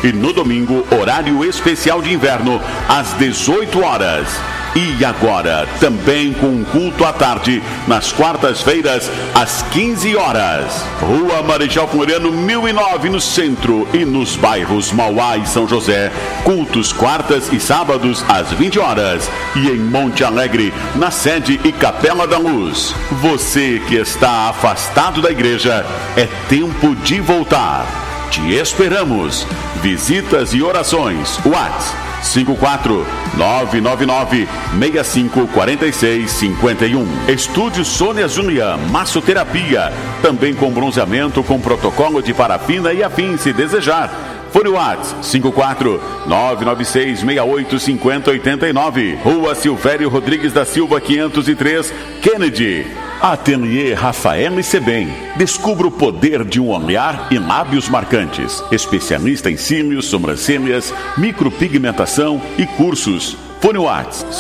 e no domingo, horário especial de inverno, às 18 horas. E agora, também com culto à tarde, nas quartas-feiras, às 15 horas. Rua Marechal Floriano, 1009, no centro e nos bairros Mauá e São José. Cultos quartas e sábados, às 20 horas. E em Monte Alegre, na sede e Capela da Luz. Você que está afastado da igreja, é tempo de voltar. Te esperamos. Visitas e orações. WhatsApp 54999-654651. Estúdio Sônia Júlia, massoterapia. Também com bronzeamento com protocolo de parafina e afim, se desejar. Fone WhatsApp 54996685089. Rua Silvério Rodrigues da Silva 503, Kennedy. Ateliê Rafael e Sebem. Descubra o poder de um olhar e lábios marcantes. Especialista em cílios, sobrancelhas, micropigmentação e cursos. Fone WhatsApp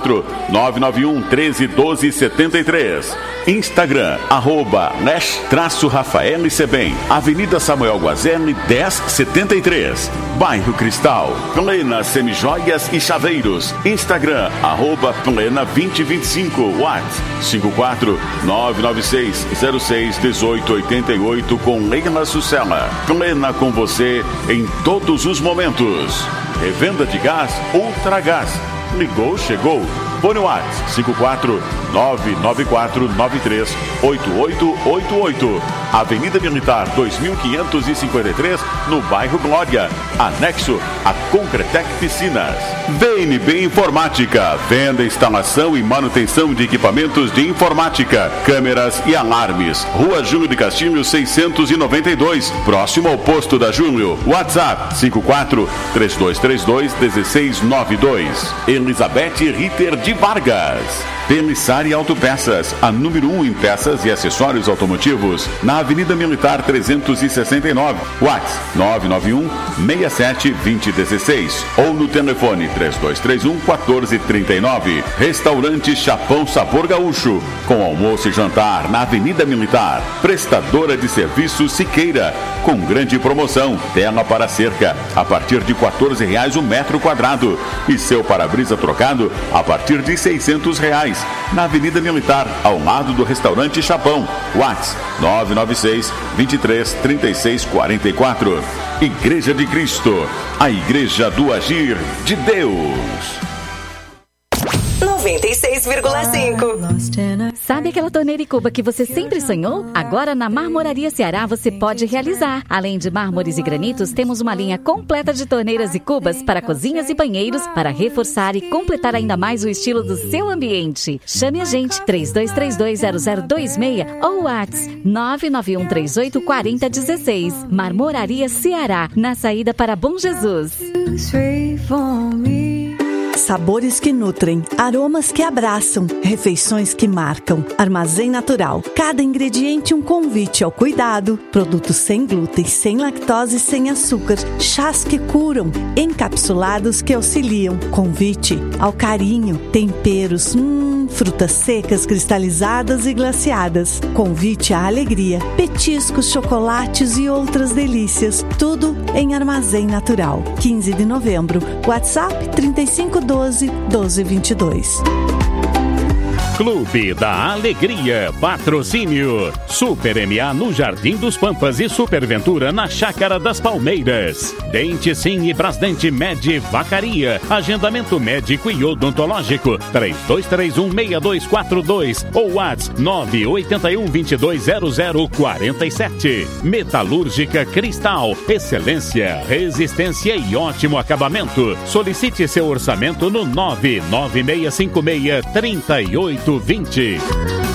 54991131273. Instagram, @Rafael e Sebem. Avenida Samuel Guazelli, 1073. Bairro Cristal. Plena Semijoias e Chaveiros. Instagram, @Plena2025. WhatsApp 54996061888 com Leila Sucela. Plena com você em todos os momentos. Revenda de gás Ultragás. Ligou, chegou. Fone WhatsApp 54994938888. Avenida Militar 2553, no bairro Glória, anexo a Concretec Piscinas. VNB Informática, venda, instalação e manutenção de equipamentos de informática, câmeras e alarmes. Rua Júlio de Castilho 692, próximo ao posto da Júlio. WhatsApp 5432321692. Elizabeth Ritter de Vargas. Pelissari Autopeças, a número 1 em peças e acessórios automotivos, na Avenida Militar 369, WhatsApp 991-67-2016 ou no telefone 3231-1439. Restaurante Chapão Sabor Gaúcho, com almoço e jantar na Avenida Militar. Prestadora de serviço Siqueira, com grande promoção, tela para cerca, a partir de R$14 o metro quadrado e seu para-brisa trocado a partir de R$600. Na Avenida Militar, ao lado do restaurante Chapão. WhatsApp 996-23-3644. Igreja de Cristo, a Igreja do Agir de Deus. 96,5. Sabe aquela torneira e cuba que você sempre sonhou? Agora na Marmoraria Ceará você pode realizar. Além de mármores e granitos, temos uma linha completa de torneiras e cubas para cozinhas e banheiros para reforçar e completar ainda mais o estilo do seu ambiente. Chame a gente 32320026 ou WhatsApp 991384016. Marmoraria Ceará, na saída para Bom Jesus. Sabores que nutrem, aromas que abraçam, refeições que marcam. Armazém Natural. Cada ingrediente um convite ao cuidado. Produtos sem glúten, sem lactose e sem açúcar. Chás que curam, encapsulados que auxiliam. Convite ao carinho. Temperos, frutas secas, cristalizadas e glaciadas. Convite à alegria. Petiscos, chocolates e outras delícias. Tudo em Armazém Natural. 15 de novembro. WhatsApp 3512-1222. Clube da Alegria, patrocínio Super MA no Jardim dos Pampas e Superventura na Chácara das Palmeiras. Dente Sim e Brasdente Med Vacaria. Agendamento médico e odontológico 3231-6242 ou WhatsApp 981-220047. Metalúrgica Cristal, excelência, resistência e ótimo acabamento. Solicite seu orçamento no 99656-3820.